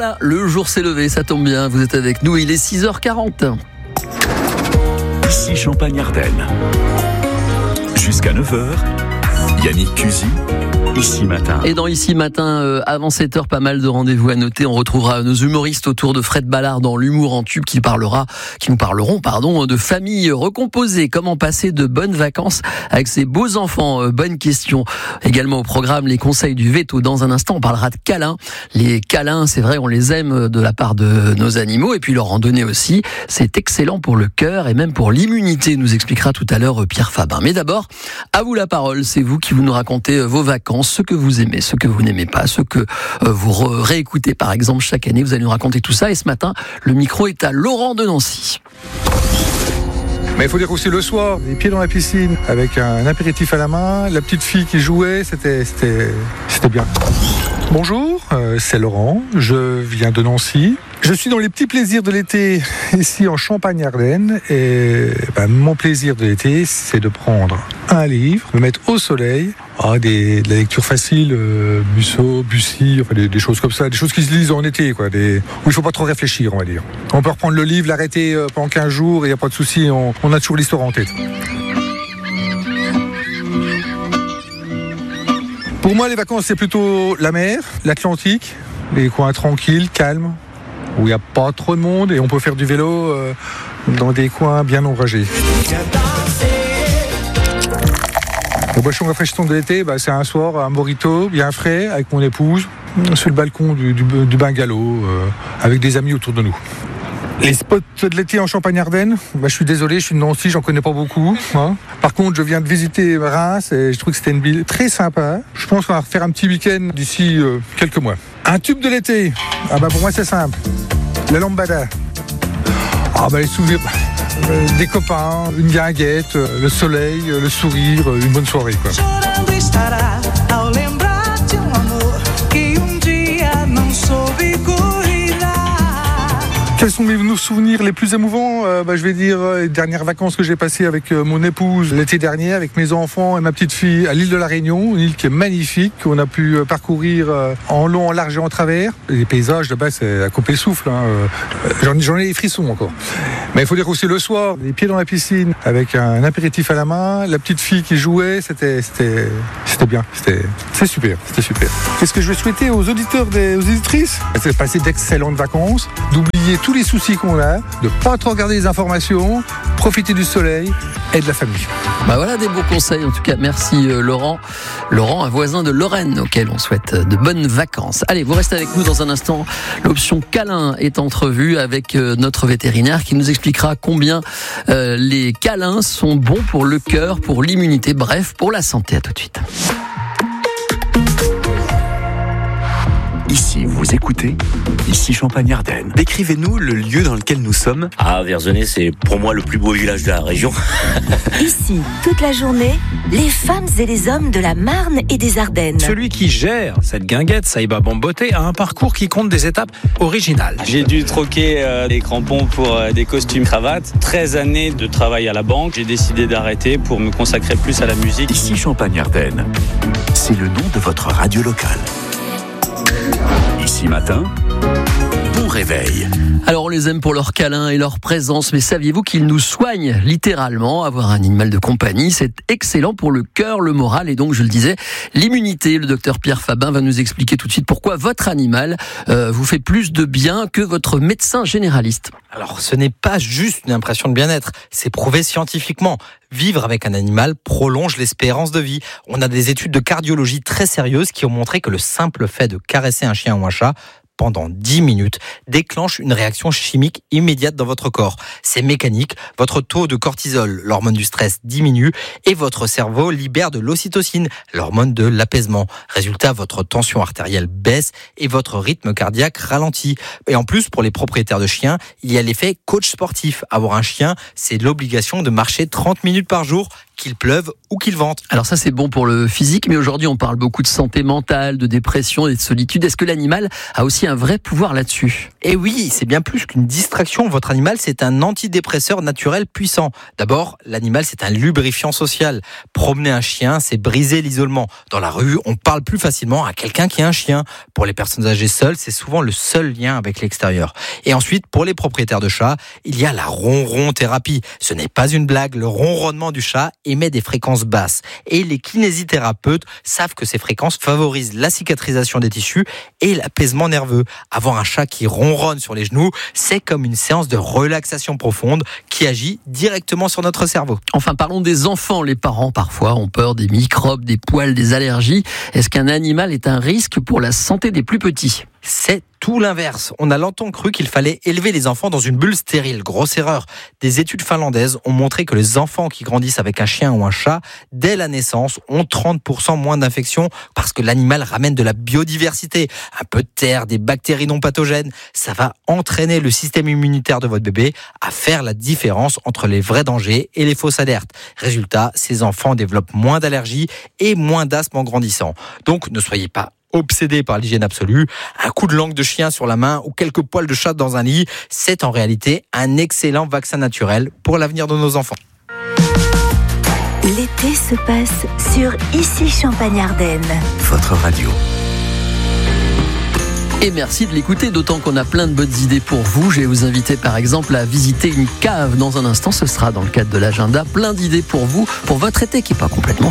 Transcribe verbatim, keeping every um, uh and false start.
Voilà, le jour s'est levé, ça tombe bien, vous êtes avec nous, il est six heures quarante. Ici Champagne-Ardenne. Jusqu'à neuf heures, Yannick Cusy. Ici Matin. Et dans Ici Matin, euh, avant sept heures, pas mal de rendez-vous à noter. On retrouvera nos humoristes autour de Fred Ballard dans l'humour en tube qui parlera, qui nous parleront, pardon, de famille recomposée. Comment passer de bonnes vacances avec ses beaux enfants? Euh, bonne question. Également au programme, les conseils du veto. Dans un instant, on parlera de câlins. Les câlins, c'est vrai, on les aime de la part de nos animaux. Et puis leur randonnée aussi. C'est excellent pour le cœur et même pour l'immunité, nous expliquera tout à l'heure Pierre Fabin. Mais d'abord, à vous la parole. C'est vous qui vous nous racontez vos vacances, ce que vous aimez, ce que vous n'aimez pas, ce que euh, vous réécoutez par exemple chaque année. Vous allez nous raconter tout ça. Et ce matin, le micro est à Laurent de Nancy. Mais il faut dire aussi le soir, les pieds dans la piscine, avec un apéritif à la main, la petite fille qui jouait, c'était, c'était, c'était bien. Bonjour, euh, c'est Laurent, je viens de Nancy. Je suis dans les petits plaisirs de l'été ici en Champagne-Ardenne et ben, mon plaisir de l'été, c'est de prendre un livre, me mettre au soleil, ah, des, de la lecture facile, euh, Musso, Bussy, enfin des, des choses comme ça, des choses qui se lisent en été, quoi, des, où il ne faut pas trop réfléchir, on va dire. On peut reprendre le livre, l'arrêter euh, pendant quinze jours, il n'y a pas de souci, on, on a toujours l'histoire en tête. Pour moi, les vacances, c'est plutôt la mer, l'Atlantique, les coins tranquilles, calmes, où il n'y a pas trop de monde et on peut faire du vélo euh, dans des coins bien ombragés. Le boisson rafraîchissant de l'été, bah, c'est un soir, un mojito bien frais avec mon épouse sur le balcon du, du, du bungalow euh, avec des amis autour de nous. Les spots de l'été en Champagne-Ardenne, bah, je suis désolé, je suis de Nancy, j'en connais pas beaucoup. Hein. Par contre, je viens de visiter Reims et je trouve que c'était une ville très sympa. Je pense qu'on va refaire un petit week-end d'ici euh, quelques mois. Un tube de l'été, ah bah pour moi c'est simple. La lambada. Ah bah les souvenirs euh, des copains, une guinguette, euh, le soleil, euh, le sourire, euh, une bonne soirée quoi. Quels sont mes souvenirs les plus émouvants? euh, bah, Je vais dire euh, les dernières vacances que j'ai passées avec euh, mon épouse l'été dernier, avec mes enfants et ma petite fille à l'île de la Réunion, une île qui est magnifique, qu'on a pu euh, parcourir euh, en long, en large et en travers. Les paysages là-bas, c'est à couper le souffle. Hein, euh, j'en, j'en ai les frissons encore. Mais il faut dire aussi le soir, les pieds dans la piscine, avec un apéritif à la main, la petite fille qui jouait, c'était, c'était, c'était bien. C'était, c'est super, c'était super. Qu'est-ce que je vais souhaiter aux auditeurs et aux auditrices? C'est de passer d'excellentes vacances, d'oublier tous les soucis qu'on a, de pas trop regarder les informations, profiter du soleil et de la famille. Bah voilà des beaux conseils en tout cas. Merci euh, Laurent. Laurent, un voisin de Lorraine auquel on souhaite de bonnes vacances. Allez, vous restez avec nous dans un instant. L'option câlin est entrevue avec euh, notre vétérinaire qui nous expliquera combien euh, les câlins sont bons pour le cœur, pour l'immunité, bref, pour la santé. À tout de suite. Ici, vous écoutez Ici Champagne-Ardenne. Décrivez-nous le lieu dans lequel nous sommes. Ah, Verzenay, c'est pour moi le plus beau village de la région. Ici, toute la journée, les femmes et les hommes de la Marne et des Ardennes. Celui qui gère cette guinguette, Saïba Bamboté, a un parcours qui compte des étapes originales. J'ai dû troquer euh, des crampons pour euh, des costumes cravates. treize années de travail à la banque. J'ai décidé d'arrêter pour me consacrer plus à la musique. Ici Champagne-Ardenne, c'est le nom de votre radio locale. Ici Matin, bon réveil. Alors on les aime pour leur câlin et leur présence, mais saviez-vous qu'ils nous soignent littéralement? Avoir un animal de compagnie, c'est excellent pour le cœur, le moral et donc, je le disais, l'immunité. Le docteur Pierre Fabin va nous expliquer tout de suite pourquoi votre animal euh, vous fait plus de bien que votre médecin généraliste. Alors ce n'est pas juste une impression de bien-être, c'est prouvé scientifiquement. Vivre avec un animal prolonge l'espérance de vie. On a des études de cardiologie très sérieuses qui ont montré que le simple fait de caresser un chien ou un chat pendant dix minutes déclenche une réaction chimique immédiate dans votre corps. C'est mécanique, votre taux de cortisol, l'hormone du stress, diminue et votre cerveau libère de l'ocytocine, l'hormone de l'apaisement. Résultat, votre tension artérielle baisse et votre rythme cardiaque ralentit. Et en plus, pour les propriétaires de chiens, il y a l'effet coach sportif. Avoir un chien, c'est l'obligation de marcher trente minutes par jour, qu'il pleuve ou qu'il vente. Alors ça c'est bon pour le physique, mais aujourd'hui on parle beaucoup de santé mentale, de dépression et de solitude. Est-ce que l'animal a aussi un vrai pouvoir là-dessus ? Eh oui, c'est bien plus qu'une distraction. Votre animal, c'est un antidépresseur naturel puissant. D'abord, l'animal, c'est un lubrifiant social. Promener un chien, c'est briser l'isolement. Dans la rue, on parle plus facilement à quelqu'un qui a un chien. Pour les personnes âgées seules, c'est souvent le seul lien avec l'extérieur. Et ensuite, pour les propriétaires de chats, il y a la ronron-thérapie. Ce n'est pas une blague, le ronronnement du chat émet des fréquences basses. Et les kinésithérapeutes savent que ces fréquences favorisent la cicatrisation des tissus et l'apaisement nerveux. Avoir un chat qui ronronne sur les genoux, c'est comme une séance de relaxation profonde qui agit directement sur notre cerveau. Enfin, parlons des enfants. Les parents, parfois, ont peur des microbes, des poils, des allergies. Est-ce qu'un animal est un risque pour la santé des plus petits ? C'est tout l'inverse. On a longtemps cru qu'il fallait élever les enfants dans une bulle stérile. Grosse erreur. Des études finlandaises ont montré que les enfants qui grandissent avec un chien ou un chat, dès la naissance, ont trente pour cent moins d'infections parce que l'animal ramène de la biodiversité. Un peu de terre, des bactéries non pathogènes. Ça va entraîner le système immunitaire de votre bébé à faire la différence entre les vrais dangers et les fausses alertes. Résultat, ces enfants développent moins d'allergies et moins d'asthme en grandissant. Donc, ne soyez pas obsédé par l'hygiène absolue, un coup de langue de chien sur la main ou quelques poils de chat dans un lit, c'est en réalité un excellent vaccin naturel pour l'avenir de nos enfants. L'été se passe sur Ici Champagne-Ardenne. Votre radio. Et merci de l'écouter, d'autant qu'on a plein de bonnes idées pour vous. Je vais vous inviter par exemple à visiter une cave dans un instant. Ce sera dans le cadre de l'agenda. Plein d'idées pour vous, pour votre été qui n'est pas complètement